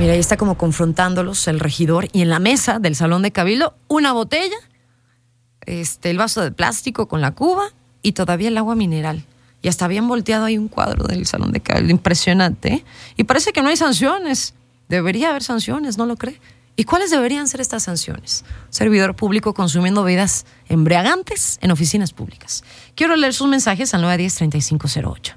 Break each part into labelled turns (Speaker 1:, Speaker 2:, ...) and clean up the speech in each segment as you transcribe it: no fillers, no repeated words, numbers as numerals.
Speaker 1: Mira, ahí está como confrontándolos el regidor, y en la mesa del salón de Cabildo una botella, el vaso de plástico con la cuba y todavía el agua mineral. Y hasta habían volteado ahí un cuadro del salón de Cabildo, impresionante, ¿eh? Y parece que no hay sanciones. Debería haber sanciones, ¿no lo cree? ¿Y cuáles deberían ser estas sanciones? Servidor público consumiendo bebidas embriagantes en oficinas públicas. Quiero leer sus mensajes al 910-3508.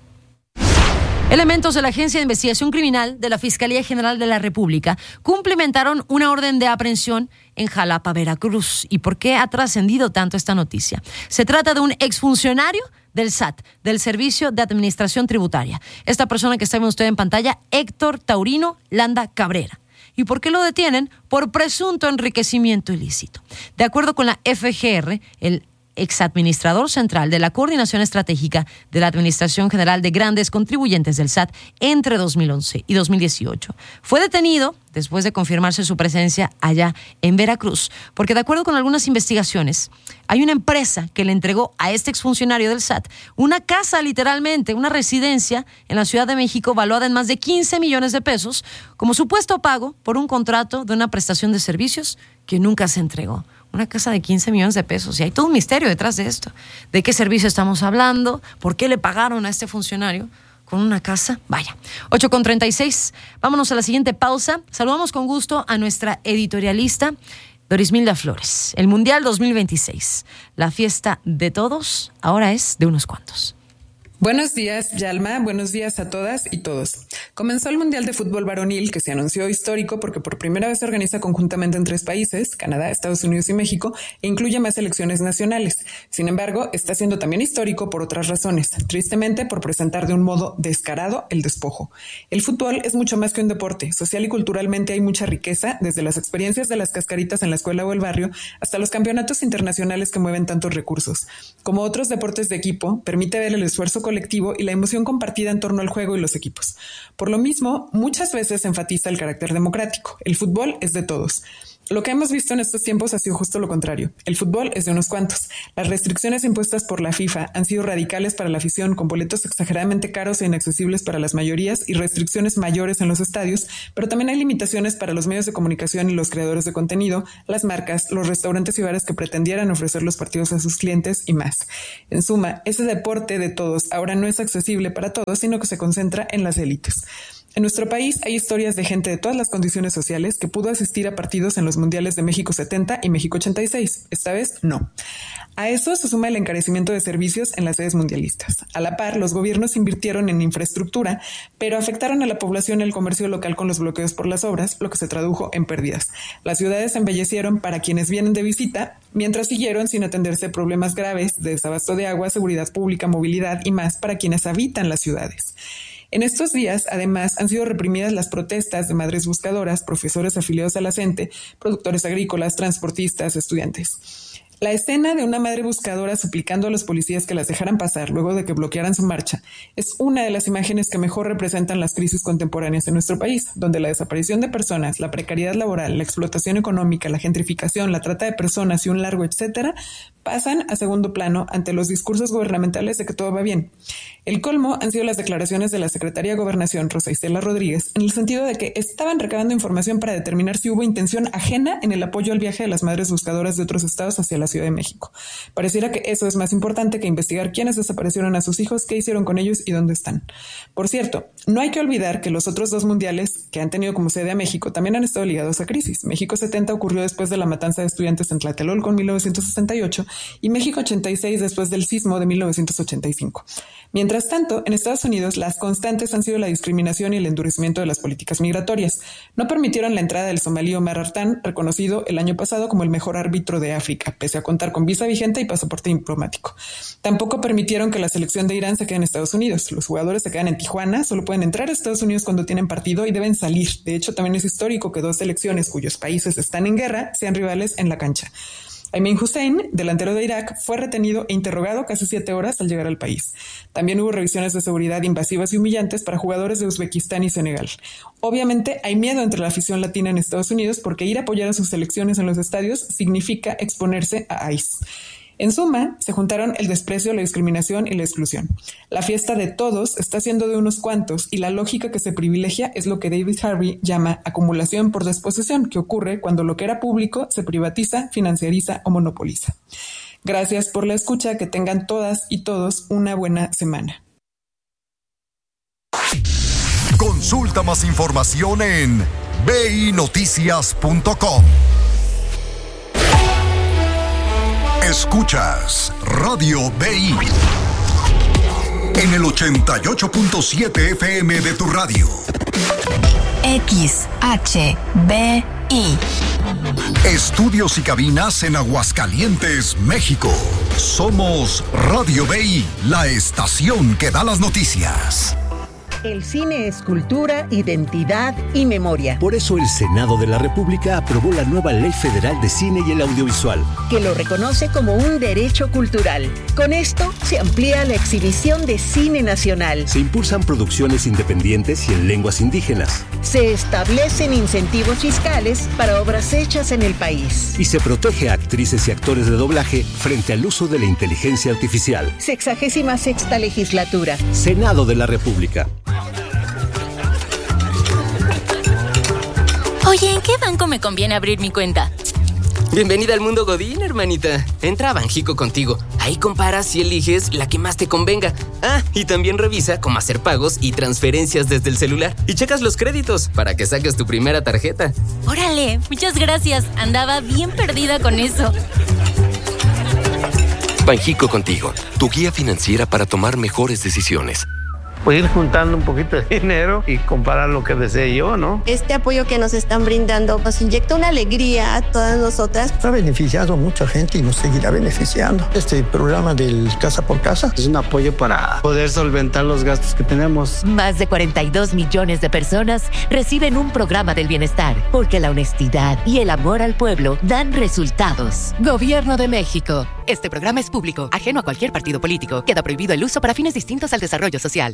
Speaker 1: Elementos de la Agencia de Investigación Criminal de la Fiscalía General de la República cumplimentaron una orden de aprehensión en Jalapa, Veracruz. ¿Y por qué ha trascendido tanto esta noticia? Se trata de un exfuncionario del SAT, del Servicio de Administración Tributaria. Esta persona que está viendo usted en pantalla, Héctor Taurino Landa Cabrera. ¿Y por qué lo detienen? Por presunto enriquecimiento ilícito. De acuerdo con la FGR, el exadministrador central de la Coordinación Estratégica de la Administración General de Grandes Contribuyentes del SAT entre 2011 y 2018. Fue detenido después de confirmarse su presencia allá en Veracruz, porque de acuerdo con algunas investigaciones, hay una empresa que le entregó a este exfuncionario del SAT una casa, literalmente, una residencia en la Ciudad de México valuada en más de 15 millones de pesos como supuesto pago por un contrato de una prestación de servicios que nunca se entregó. Una casa de 15 millones de pesos. Y hay todo un misterio detrás de esto. ¿De qué servicio estamos hablando? ¿Por qué le pagaron a este funcionario con una casa? Vaya. 8:36. Vámonos a la siguiente pausa. Saludamos con gusto a nuestra editorialista, Dorismilda Flores. El Mundial 2026. La fiesta de todos ahora es de unos cuantos.
Speaker 2: Buenos días, Yalma. Buenos días a todas y todos. Comenzó el Mundial de Fútbol Varonil, que se anunció histórico porque por primera vez se organiza conjuntamente en 3 países, Canadá, Estados Unidos y México, e incluye más selecciones nacionales. Sin embargo, está siendo también histórico por otras razones, tristemente por presentar de un modo descarado el despojo. El fútbol es mucho más que un deporte. Social y culturalmente hay mucha riqueza, desde las experiencias de las cascaritas en la escuela o el barrio, hasta los campeonatos internacionales que mueven tantos recursos. Como otros deportes de equipo, permite ver el esfuerzo colectivo y la emoción compartida en torno al juego y los equipos. Por lo mismo, muchas veces se enfatiza el carácter democrático. El fútbol es de todos. Lo que hemos visto en estos tiempos ha sido justo lo contrario. El fútbol es de unos cuantos. Las restricciones impuestas por la FIFA han sido radicales para la afición, con boletos exageradamente caros e inaccesibles para las mayorías y restricciones mayores en los estadios, pero también hay limitaciones para los medios de comunicación y los creadores de contenido, las marcas, los restaurantes y bares que pretendieran ofrecer los partidos a sus clientes y más. En suma, ese deporte de todos ahora no es accesible para todos, sino que se concentra en las élites. En nuestro país hay historias de gente de todas las condiciones sociales que pudo asistir a partidos en los mundiales de México 70 y México 86. Esta vez no. A eso se suma el encarecimiento de servicios en las sedes mundialistas. A la par, los gobiernos invirtieron en infraestructura, pero afectaron a la población y el comercio local con los bloqueos por las obras, lo que se tradujo en pérdidas. Las ciudades se embellecieron para quienes vienen de visita, mientras siguieron sin atenderse problemas graves de desabasto de agua, seguridad pública, movilidad y más para quienes habitan las ciudades. En estos días, además, han sido reprimidas las protestas de madres buscadoras, profesores afiliados a la CENTE, productores agrícolas, transportistas, estudiantes. La escena de una madre buscadora suplicando a los policías que las dejaran pasar luego de que bloquearan su marcha es una de las imágenes que mejor representan las crisis contemporáneas en nuestro país, donde la desaparición de personas, la precariedad laboral, la explotación económica, la gentrificación, la trata de personas y un largo etcétera pasan a segundo plano ante los discursos gubernamentales de que todo va bien. El colmo han sido las declaraciones de la secretaria de Gobernación, Rosa Isela Rodríguez, en el sentido de que estaban recabando información para determinar si hubo intención ajena en el apoyo al viaje de las madres buscadoras de otros estados hacia la Ciudad de México. Pareciera que eso es más importante que investigar quiénes desaparecieron a sus hijos, qué hicieron con ellos y dónde están. Por cierto, no hay que olvidar que los otros 2 mundiales que han tenido como sede a México también han estado ligados a crisis. México 70 ocurrió después de la matanza de estudiantes en Tlatelolco en 1968 y México 86 después del sismo de 1985. Mientras tanto, en Estados Unidos, las constantes han sido la discriminación y el endurecimiento de las políticas migratorias. No permitieron la entrada del somalí Omar Artan, reconocido el año pasado como el mejor árbitro de África, pese a contar con visa vigente y pasaporte diplomático. Tampoco permitieron que la selección de Irán se quede en Estados Unidos. Los jugadores se quedan en Tijuana, solo pueden entrar a Estados Unidos cuando tienen partido y deben salir. De hecho, también es histórico que 2 selecciones cuyos países están en guerra sean rivales en la cancha. Ayman Hussein, delantero de Irak, fue retenido e interrogado casi 7 horas al llegar al país. También hubo revisiones de seguridad invasivas y humillantes para jugadores de Uzbekistán y Senegal. Obviamente hay miedo entre la afición latina en Estados Unidos porque ir a apoyar a sus selecciones en los estadios significa exponerse a ICE. En suma, se juntaron el desprecio, la discriminación y la exclusión. La fiesta de todos está siendo de unos cuantos y la lógica que se privilegia es lo que David Harvey llama acumulación por desposesión, que ocurre cuando lo que era público se privatiza, financiariza o monopoliza. Gracias por la escucha, que tengan todas y todos una buena semana.
Speaker 3: Consulta más información en binoticias.com. Escuchas Radio BI en el 88.7 FM de tu radio.
Speaker 4: XHBI.
Speaker 3: Estudios y cabinas en Aguascalientes, México. Somos Radio BI, la estación que da las noticias.
Speaker 5: El cine es cultura, identidad y memoria.
Speaker 6: Por eso el Senado de la República aprobó la nueva Ley Federal de Cine y el Audiovisual,
Speaker 5: que lo reconoce como un derecho cultural. Con esto se amplía la exhibición de cine nacional.
Speaker 6: Se impulsan producciones independientes y en lenguas indígenas.
Speaker 5: Se establecen incentivos fiscales para obras hechas en el país.
Speaker 6: Y se protege a actrices y actores de doblaje frente al uso de la inteligencia artificial.
Speaker 5: 66ª legislatura.
Speaker 6: Senado de la República.
Speaker 4: Oye, ¿en qué banco me conviene abrir mi cuenta?
Speaker 7: Bienvenida al mundo Godín, hermanita. Entra a Banjico Contigo. Ahí comparas y eliges la que más te convenga. Ah, y también revisa cómo hacer pagos y transferencias desde el celular. Y checas los créditos para que saques tu primera tarjeta.
Speaker 4: Órale, muchas gracias. Andaba bien perdida con eso.
Speaker 8: Banjico Contigo, tu guía financiera para tomar mejores decisiones.
Speaker 9: Pues ir juntando un poquito de dinero y comprar lo que desee yo, ¿no?
Speaker 10: Este apoyo que nos están brindando nos inyecta una alegría a todas nosotras.
Speaker 11: Ha beneficiado a mucha gente y nos seguirá beneficiando. Este programa del Casa por Casa
Speaker 9: es un apoyo para poder solventar los gastos que tenemos.
Speaker 12: Más de 42 millones de personas reciben un programa del bienestar, porque la honestidad y el amor al pueblo dan resultados. Gobierno de México. Este programa es público, ajeno a cualquier partido político. Queda prohibido el uso para fines distintos al desarrollo social.